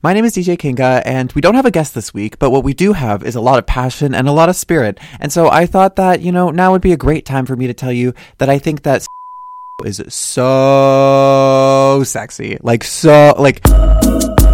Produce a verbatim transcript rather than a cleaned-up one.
My name is D J Kinga, and we don't have a guest this week, but what we do have is a lot of passion and a lot of spirit. And so I thought that, you know, now would be a great time for me to tell you that I think that is so sexy. Like, so, like...